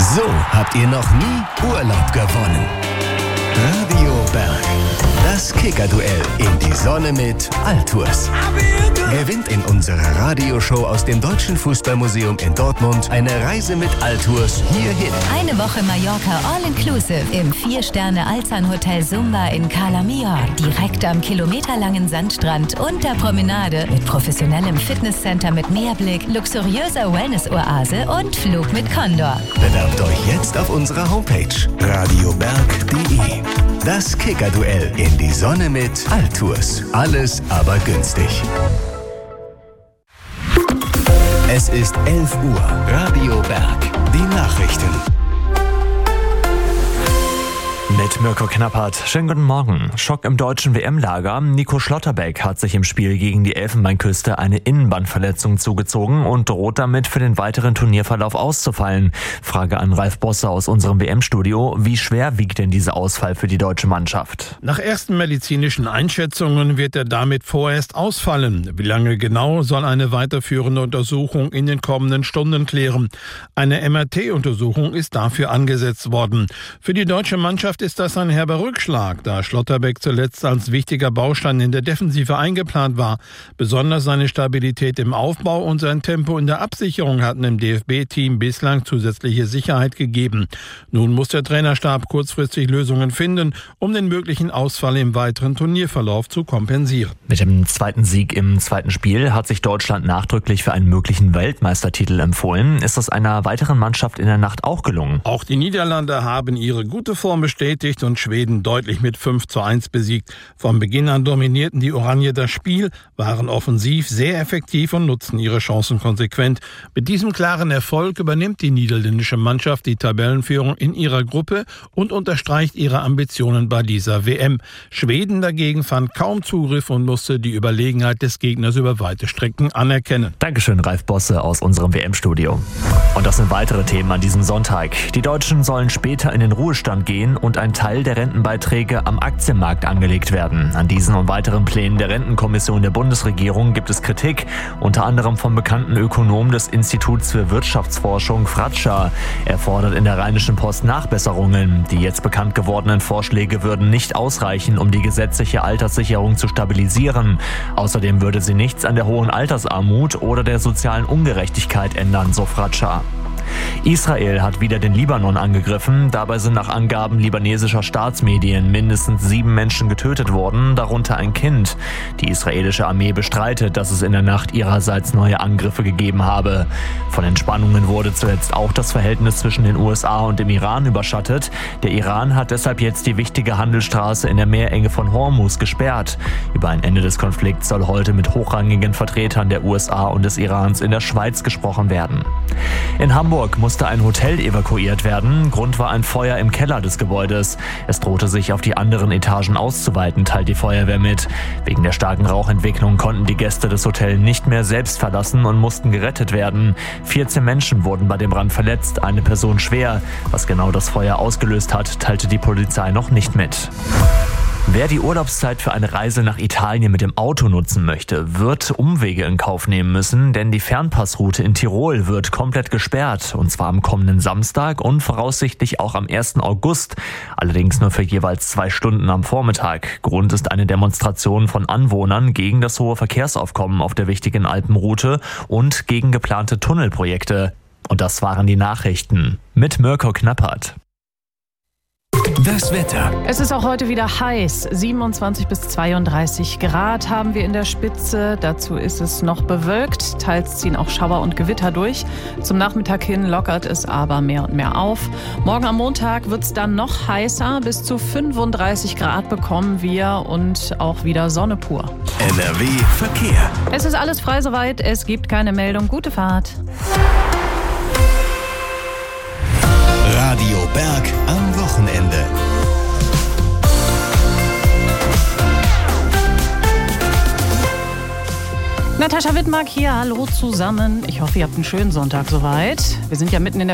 So habt ihr noch nie Urlaub gewonnen. Radio Berg. Das Kicker-Duell in die Sonne mit Altours. Gewinnt in unserer Radioshow aus dem Deutschen Fußballmuseum in Dortmund eine Reise mit Altours hierhin. Eine Woche Mallorca All-Inclusive im 4-Sterne-Alzan-Hotel Sumba in Cala Major. Direkt am kilometerlangen Sandstrand und der Promenade mit professionellem Fitnesscenter mit Meerblick, luxuriöser Wellness-Oase und Flug mit Condor. Bewerbt euch jetzt auf unserer Homepage radioberg.de. Das Kicker-Duell in die Sonne mit Altours. Alles aber günstig. Es ist 11 Uhr. Radio Berg. Die Nachrichten. Mit Mirko Knappert. Schönen guten Morgen. Schock im deutschen WM-Lager. Nico Schlotterbeck hat sich im Spiel gegen die Elfenbeinküste eine Innenbandverletzung zugezogen und droht damit für den weiteren Turnierverlauf auszufallen. Frage an Ralf Bosse aus unserem WM-Studio. Wie schwer wiegt denn dieser Ausfall für die deutsche Mannschaft? Nach ersten medizinischen Einschätzungen wird er damit vorerst ausfallen. Wie lange genau, soll eine weiterführende Untersuchung in den kommenden Stunden klären. Eine MRT-Untersuchung ist dafür angesetzt worden. Für die deutsche Mannschaft ist das ein herber Rückschlag, da Schlotterbeck zuletzt als wichtiger Baustein in der Defensive eingeplant war. Besonders seine Stabilität im Aufbau und sein Tempo in der Absicherung hatten dem DFB-Team bislang zusätzliche Sicherheit gegeben. Nun muss der Trainerstab kurzfristig Lösungen finden, um den möglichen Ausfall im weiteren Turnierverlauf zu kompensieren. Mit dem zweiten Sieg im zweiten Spiel hat sich Deutschland nachdrücklich für einen möglichen Weltmeistertitel empfohlen. Ist das einer weiteren Mannschaft in der Nacht auch gelungen? Auch die Niederlande haben ihre gute Form bestätigt und Schweden deutlich mit 5:1 besiegt. Von Beginn an dominierten die Oranje das Spiel, waren offensiv sehr effektiv und nutzten ihre Chancen konsequent. Mit diesem klaren Erfolg übernimmt die niederländische Mannschaft die Tabellenführung in ihrer Gruppe und unterstreicht ihre Ambitionen bei dieser WM. Schweden dagegen fand kaum Zugriff und musste die Überlegenheit des Gegners über weite Strecken anerkennen. Dankeschön, Ralf Bosse aus unserem WM-Studio. Und das sind weitere Themen an diesem Sonntag. Die Deutschen sollen später in den Ruhestand gehen und ein Teil der Rentenbeiträge am Aktienmarkt angelegt werden. An diesen und weiteren Plänen der Rentenkommission der Bundesregierung gibt es Kritik, unter anderem vom bekannten Ökonom des Instituts für Wirtschaftsforschung Fratscher. Er fordert in der Rheinischen Post Nachbesserungen. Die jetzt bekannt gewordenen Vorschläge würden nicht ausreichen, um die gesetzliche Alterssicherung zu stabilisieren. Außerdem würde sie nichts an der hohen Altersarmut oder der sozialen Ungerechtigkeit ändern, so Fratscher. Israel hat wieder den Libanon angegriffen. Dabei sind nach Angaben libanesischer Staatsmedien mindestens 7 Menschen getötet worden, darunter ein Kind. Die israelische Armee bestreitet, dass es in der Nacht ihrerseits neue Angriffe gegeben habe. Von den Spannungen wurde zuletzt auch das Verhältnis zwischen den USA und dem Iran überschattet. Der Iran hat deshalb jetzt die wichtige Handelsstraße in der Meerenge von Hormuz gesperrt. Über ein Ende des Konflikts soll heute mit hochrangigen Vertretern der USA und des Irans in der Schweiz gesprochen werden. In Hamburg musste ein Hotel evakuiert werden. Grund war ein Feuer im Keller des Gebäudes. Es drohte sich auf die anderen Etagen auszuweiten, teilt die Feuerwehr mit. Wegen der starken Rauchentwicklung konnten die Gäste des Hotels nicht mehr selbst verlassen und mussten gerettet werden. 14 Menschen wurden bei dem Brand verletzt, eine Person schwer. Was genau das Feuer ausgelöst hat, teilte die Polizei noch nicht mit. Wer die Urlaubszeit für eine Reise nach Italien mit dem Auto nutzen möchte, wird Umwege in Kauf nehmen müssen, denn die Fernpassroute in Tirol wird komplett gesperrt, und zwar am kommenden Samstag und voraussichtlich auch am 1. August, allerdings nur für jeweils 2 Stunden am Vormittag. Grund ist eine Demonstration von Anwohnern gegen das hohe Verkehrsaufkommen auf der wichtigen Alpenroute und gegen geplante Tunnelprojekte. Und das waren die Nachrichten mit Mirko Knappert. Das Wetter. Es ist auch heute wieder heiß. 27 bis 32 Grad haben wir in der Spitze. Dazu ist es noch bewölkt. Teils ziehen auch Schauer und Gewitter durch. Zum Nachmittag hin lockert es aber mehr und mehr auf. Morgen am Montag wird es dann noch heißer. Bis zu 35 Grad bekommen wir und auch wieder Sonne pur. NRW Verkehr. Es ist alles frei soweit. Es gibt keine Meldung. Gute Fahrt. Radio Berg am Wochenende. Natascha Wittmark hier, hallo zusammen. Ich hoffe, ihr habt einen schönen Sonntag soweit. Wir sind ja mitten in der